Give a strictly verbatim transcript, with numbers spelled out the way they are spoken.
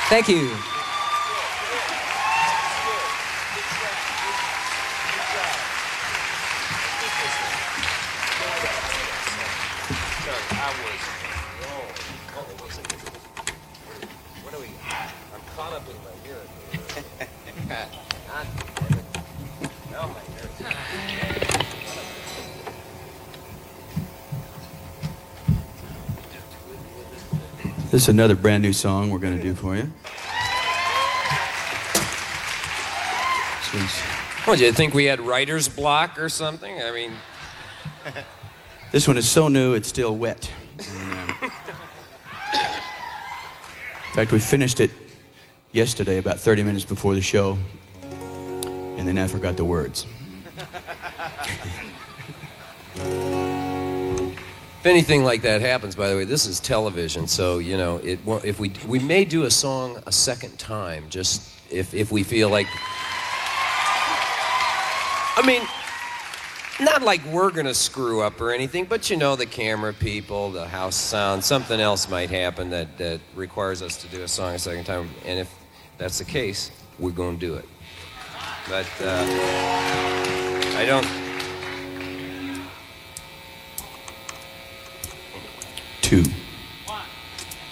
Thank you. This is another brand new song we're going to do for you. What, do you think we had writer's block or something? I mean... This one is so new, it's still wet. And, uh, in fact, we finished it yesterday, about thirty minutes before the show, and then I forgot the words. If anything like that happens, by the way, this is television, so, you know, it won't, if we we may do a song a second time, just if if we feel like... I mean, not like we're going to screw up or anything, but, you know, the camera people, the house sound, something else might happen that, that requires us to do a song a second time, and if that's the case, we're going to do it. But uh, I don't... Two.